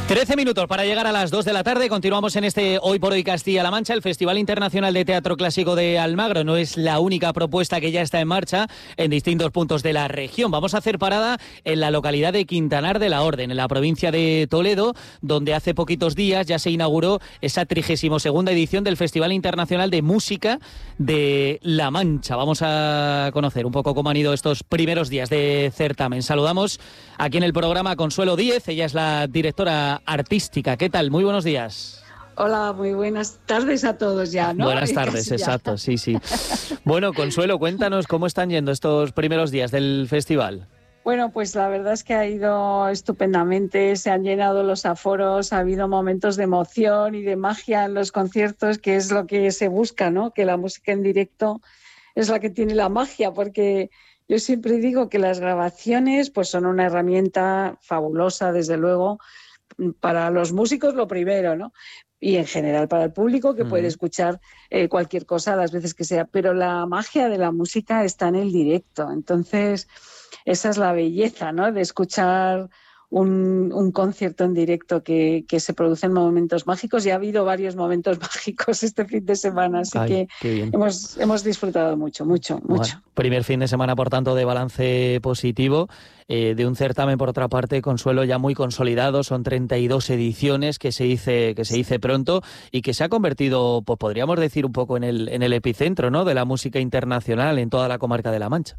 13 minutos para llegar a las 2 de la tarde. Continuamos en este Hoy por Hoy Castilla-La Mancha. El Festival Internacional de Teatro Clásico de Almagro no es la única propuesta que ya está en marcha en distintos puntos de la región. Vamos a hacer parada en la localidad de Quintanar de la Orden, en la provincia de Toledo, donde hace poquitos días ya se inauguró esa 32ª edición del Festival Internacional de Música de La Mancha. Vamos a conocer un poco cómo han ido estos primeros días de certamen. Saludamos aquí en el programa a Consuelo Díez. Ella es la directora artística. ¿Qué tal? Muy buenos días. Hola, muy buenas tardes a todos ya, ¿no? Buenas tardes, exacto, sí. Bueno, Consuelo, cuéntanos cómo están yendo estos primeros días del festival. Bueno, pues la verdad es que ha ido estupendamente, se han llenado los aforos, ha habido momentos de emoción y de magia en los conciertos, que es lo que se busca, ¿no? Que la música en directo es la que tiene la magia, porque yo siempre digo que las grabaciones pues son una herramienta fabulosa, desde luego, para los músicos lo primero, ¿no? Y en general para el público, que puede escuchar cualquier cosa las veces que sea, pero la magia de la música está en el directo. Entonces, esa es la belleza, ¿no? De escuchar un concierto en directo que se producen momentos mágicos, y ha habido varios momentos mágicos este fin de semana, así que hemos disfrutado mucho. Bueno, primer fin de semana, por tanto, de balance positivo, de un certamen, por otra parte, Consuelo, ya muy consolidado. Son 32 ediciones, que se dice pronto, y que se ha convertido, pues podríamos decir, un poco en el epicentro, ¿no?, de la música internacional en toda la comarca de La Mancha.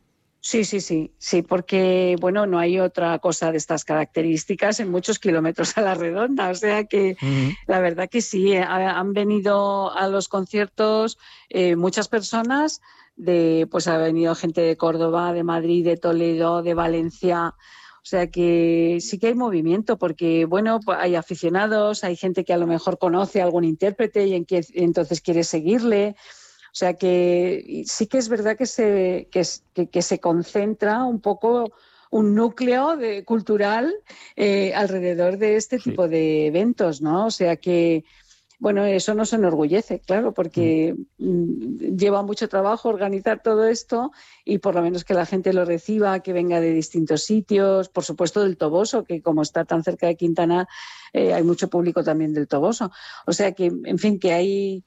Sí, porque, bueno, no hay otra cosa de estas características en muchos kilómetros a la redonda, o sea que la verdad que sí, han venido a los conciertos muchas personas, pues ha venido gente de Córdoba, de Madrid, de Toledo, de Valencia. O sea que sí que hay movimiento, porque, bueno, pues hay aficionados, hay gente que a lo mejor conoce a algún intérprete y entonces quiere seguirle. O sea que sí que es verdad que se concentra un poco un núcleo cultural alrededor de este tipo de eventos, ¿no? O sea que, bueno, eso nos enorgullece, claro, porque lleva mucho trabajo organizar todo esto, y por lo menos que la gente lo reciba, que venga de distintos sitios, por supuesto del Toboso, que como está tan cerca de Quintana, hay mucho público también del Toboso. O sea que, en fin, que hay,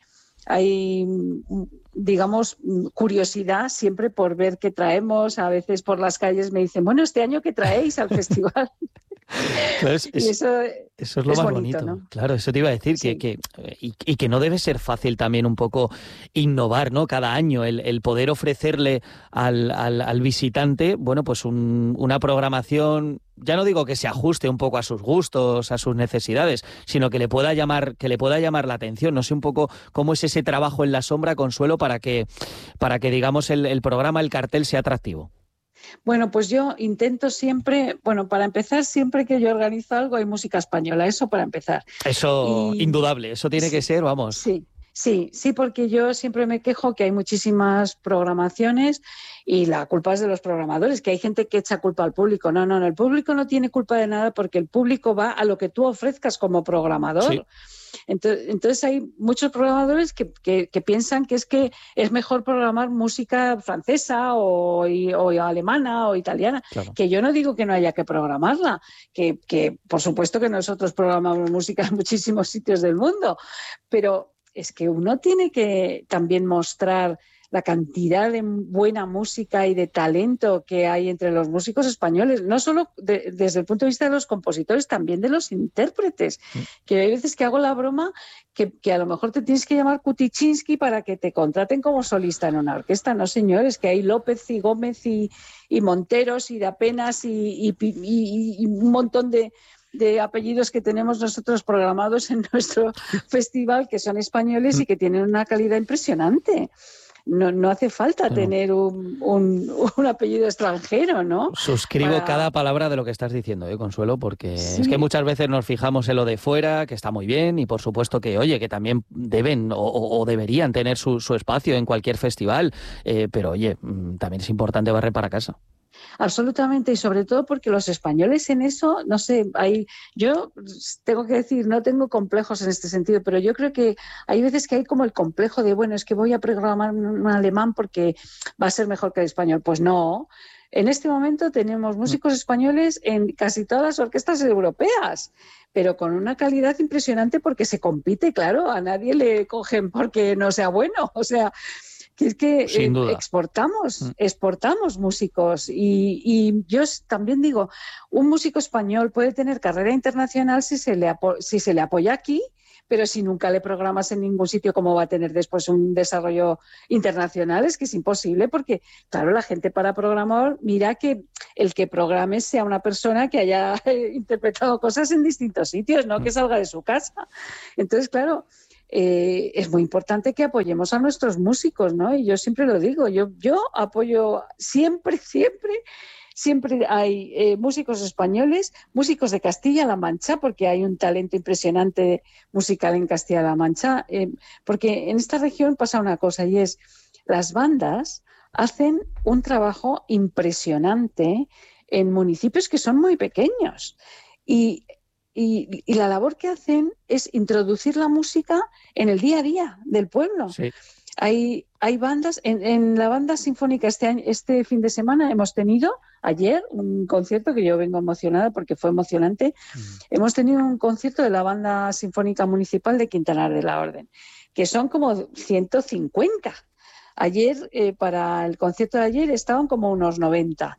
digamos, curiosidad siempre por ver qué traemos. A veces por las calles me dicen, bueno, ¿este año qué traéis al festival? Claro, y eso es lo más bonito, ¿no? Claro, eso te iba a decir, Sí. que no debe ser fácil también un poco innovar, ¿no?, cada año, el poder ofrecerle al visitante, bueno, pues una programación, ya no digo que se ajuste un poco a sus gustos, a sus necesidades, sino que le pueda llamar la atención. No sé un poco cómo es ese trabajo en la sombra, Consuelo, para que digamos el programa, el cartel sea atractivo. Bueno, pues yo intento siempre, bueno, para empezar, siempre que yo organizo algo hay música española, eso para empezar. Eso, indudable, eso tiene que ser, vamos. Sí, porque yo siempre me quejo que hay muchísimas programaciones y la culpa es de los programadores, que hay gente que echa culpa al público. No, el público no tiene culpa de nada, porque el público va a lo que tú ofrezcas como programador. Sí. Entonces hay muchos programadores que piensan que es mejor programar música francesa o alemana o italiana, claro. Que yo no digo que no haya que programarla, que por supuesto que nosotros programamos música en muchísimos sitios del mundo, pero es que uno tiene que también mostrar la cantidad de buena música y de talento que hay entre los músicos españoles, no solo desde el punto de vista de los compositores, también de los intérpretes, que hay veces que hago la broma que a lo mejor te tienes que llamar Kutichinsky para que te contraten como solista en una orquesta. No, señores, que hay López y Gómez y Monteros y de Apenas y un montón de apellidos que tenemos nosotros programados en nuestro festival, que son españoles y que tienen una calidad impresionante. No hace falta tener un apellido extranjero, ¿no? Suscribo cada palabra de lo que estás diciendo, Consuelo, porque es que muchas veces nos fijamos en lo de fuera, que está muy bien, y por supuesto que, oye, que también deben o deberían tener su espacio en cualquier festival, pero, oye, también es importante barrer para casa. Absolutamente, y sobre todo porque los españoles en eso, no sé, yo tengo que decir, no tengo complejos en este sentido, pero yo creo que hay veces que hay como el complejo de, bueno, es que voy a programar un alemán porque va a ser mejor que el español. Pues no, En este momento tenemos músicos españoles en casi todas las orquestas europeas, pero con una calidad impresionante porque se compite, claro, a nadie le cogen porque no sea bueno, o sea, que es que Sin duda. exportamos músicos y yo también digo, un músico español puede tener carrera internacional si se le apoya aquí, pero si nunca le programas en ningún sitio, ¿cómo va a tener después un desarrollo internacional? Es que es imposible porque, claro, la gente para programar mira que el que programe sea una persona que haya interpretado cosas en distintos sitios, no que salga de su casa. Entonces, claro, es muy importante que apoyemos a nuestros músicos, ¿no? Y yo siempre lo digo, yo apoyo siempre hay músicos españoles, músicos de Castilla-La Mancha, porque hay un talento impresionante musical en Castilla-La Mancha, porque en esta región pasa una cosa y es, las bandas hacen un trabajo impresionante en municipios que son muy pequeños y la labor que hacen es introducir la música en el día a día del pueblo. Sí. Hay bandas, en la banda sinfónica este fin de semana hemos tenido, ayer, un concierto que yo vengo emocionada porque fue emocionante. Hemos tenido un concierto de la banda sinfónica municipal de Quintanar de la Orden, que son como 150. Ayer, para el concierto de ayer, estaban como unos 90.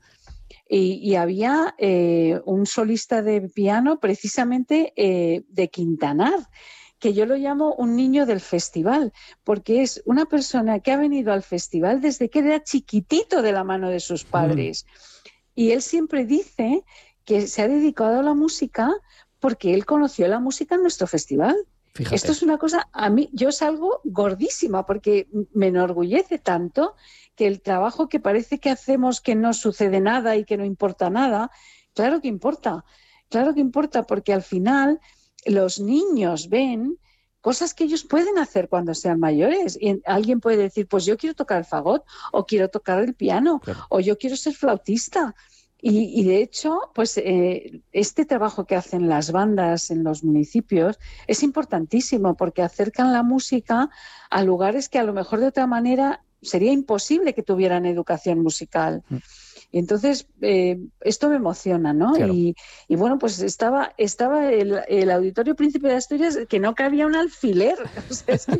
Y había un solista de piano precisamente de Quintanar, que yo lo llamo un niño del festival, porque es una persona que ha venido al festival desde que era chiquitito de la mano de sus padres. Y él siempre dice que se ha dedicado a la música porque él conoció la música en nuestro festival. Fíjate. Esto es una cosa, a mí, yo salgo gordísima porque me enorgullece tanto que el trabajo que parece que hacemos que no sucede nada y que no importa nada, claro que importa porque al final los niños ven cosas que ellos pueden hacer cuando sean mayores. Y alguien puede decir, pues yo quiero tocar el fagot, o quiero tocar el piano, claro, o yo quiero ser flautista. Y de hecho, pues este trabajo que hacen las bandas en los municipios es importantísimo porque acercan la música a lugares que a lo mejor de otra manera sería imposible que tuvieran educación musical. Y entonces, esto me emociona, ¿no? Claro. Y bueno, pues estaba el Auditorio Príncipe de Asturias que no cabía un alfiler. O sea, es que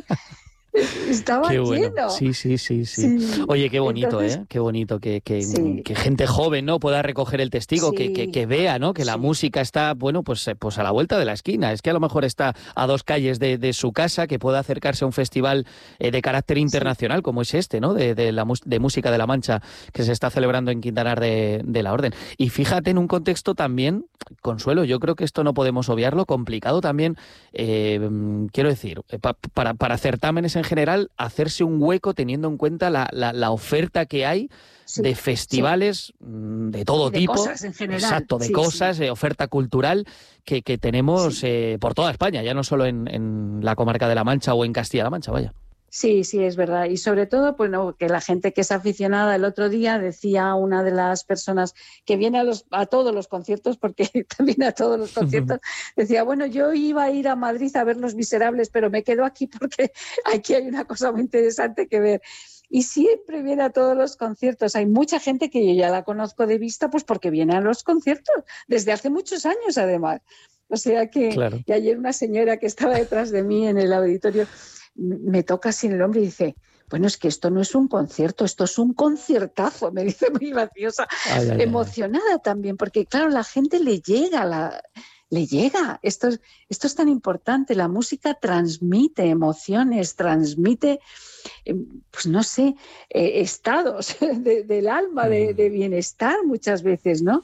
estaba qué bueno. lleno. Sí. Oye, qué bonito, Entonces, ¿eh? Qué bonito que sí, gente joven, ¿no?, pueda recoger el testigo, sí, que vea, ¿no?, que la música está, bueno, pues a la vuelta de la esquina. Es que a lo mejor está a 2 calles de su casa, que pueda acercarse a un festival de carácter internacional como es este, ¿no?, de música de La Mancha, que se está celebrando en Quintanar de la Orden. Y fíjate, en un contexto también, Consuelo, yo creo que esto no podemos obviarlo, complicado también, quiero decir, para certámenes en general, hacerse un hueco teniendo en cuenta la oferta que hay de festivales de todo de tipo. cosas en general. Exacto, de cosas, oferta cultural que tenemos por toda España, ya no solo en la comarca de La Mancha o en Castilla-La Mancha, vaya. Sí, es verdad. Y sobre todo, pues no, que la gente que es aficionada, el otro día decía una de las personas que viene a todos los conciertos, porque también a todos los conciertos, decía, bueno, yo iba a ir a Madrid a ver Los Miserables, pero me quedo aquí porque aquí hay una cosa muy interesante que ver. Y siempre viene a todos los conciertos. Hay mucha gente que yo ya la conozco de vista, pues porque viene a los conciertos, desde hace muchos años además. O sea que, claro. Y ayer una señora que estaba detrás de mí en el auditorio me toca así en el hombro y dice, bueno, es que esto no es un concierto, esto es un conciertazo, me dice muy graciosa, emocionada también, porque claro, la gente le llega, esto es tan importante, la música transmite emociones, transmite, pues no sé, estados del alma, de bienestar muchas veces, ¿no?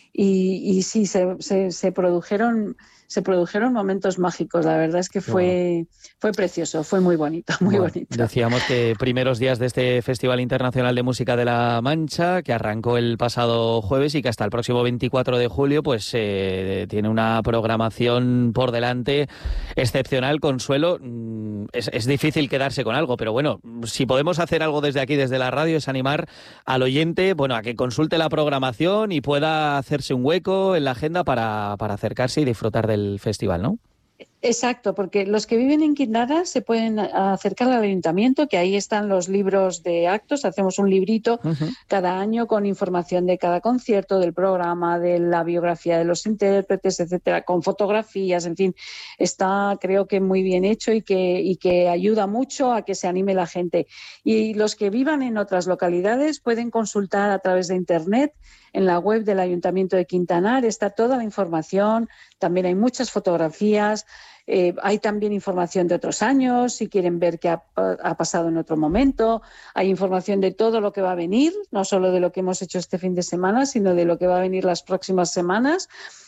Y sí, se produjeron momentos mágicos, la verdad es que fue precioso, fue muy bonito, muy bonito. Decíamos que primeros días de este Festival Internacional de Música de La Mancha, que arrancó el pasado jueves y que hasta el próximo 24 de julio pues tiene una programación por delante excepcional. Consuelo, es difícil quedarse con algo, pero bueno, si podemos hacer algo desde aquí, desde la radio, es animar al oyente, bueno, a que consulte la programación y pueda hacerse un hueco en la agenda para acercarse y disfrutar del festival, ¿no? Exacto, porque los que viven en Quintana se pueden acercar al ayuntamiento, que ahí están los libros de actos. Hacemos un librito cada año con información de cada concierto, del programa, de la biografía de los intérpretes, etcétera, con fotografías, en fin. Está, creo que muy bien hecho y que ayuda mucho a que se anime la gente. Y los que vivan en otras localidades pueden consultar a través de Internet. En la web del Ayuntamiento de Quintanar está toda la información, también hay muchas fotografías. Hay también información de otros años, si quieren ver qué ha pasado en otro momento. Hay información de todo lo que va a venir, no solo de lo que hemos hecho este fin de semana, sino de lo que va a venir las próximas semanas.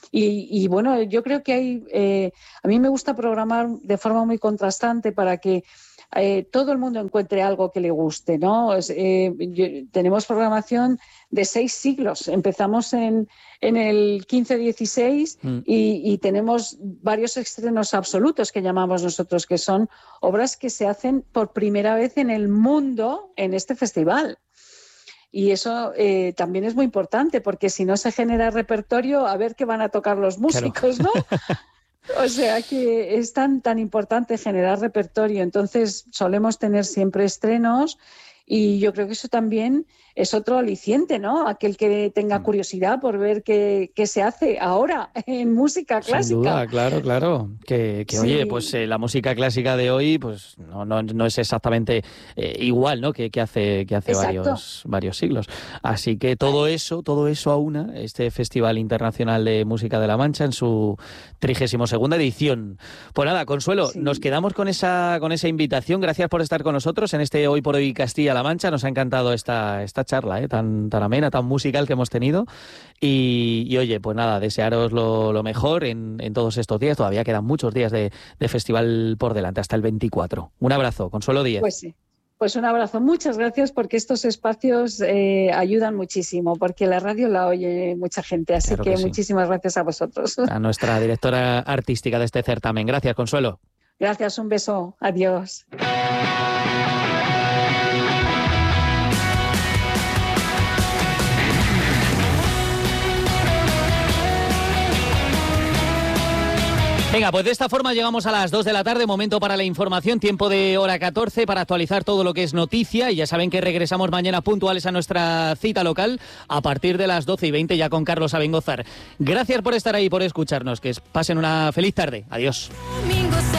Y bueno, yo creo que a mí me gusta programar de forma muy contrastante para que todo el mundo encuentre algo que le guste, ¿no? Tenemos programación de 6 siglos. Empezamos en el 15-16 y tenemos varios estrenos absolutos que llamamos nosotros, que son obras que se hacen por primera vez en el mundo en este festival. Y eso también es muy importante, porque si no se genera repertorio, a ver qué van a tocar los músicos, claro. ¿No? O sea que es tan importante generar repertorio. Entonces solemos tener siempre estrenos y yo creo que eso también es otro aliciente, ¿no? Aquel que tenga curiosidad por ver qué se hace ahora en música clásica. Sin duda, claro. Que sí. Oye, pues la música clásica de hoy pues no es exactamente igual, ¿no? Que hace varios siglos. Así que todo eso aúna este Festival Internacional de Música de La Mancha en su 32ª edición. Pues nada, Consuelo, sí. Nos quedamos con esa invitación. Gracias por estar con nosotros en este Hoy por Hoy Castilla-La Mancha. Nos ha encantado esta charla, tan amena, tan musical que hemos tenido. Y oye, pues nada, desearos lo mejor en todos estos días. Todavía quedan muchos días de festival por delante, hasta el 24. Un abrazo, Consuelo Díez. Pues sí. Pues un abrazo. Muchas gracias, porque estos espacios ayudan muchísimo, porque la radio la oye mucha gente. Así claro que sí. Muchísimas gracias a vosotros. A nuestra directora artística de este certamen. Gracias, Consuelo. Gracias, un beso. Adiós. Venga, pues de esta forma llegamos a las 2 de la tarde, momento para la información, tiempo de hora 14 para actualizar todo lo que es noticia, y ya saben que regresamos mañana puntuales a nuestra cita local a partir de las 12:20 ya con Carlos Abengozar. Gracias por estar ahí, por escucharnos, que pasen una feliz tarde. Adiós.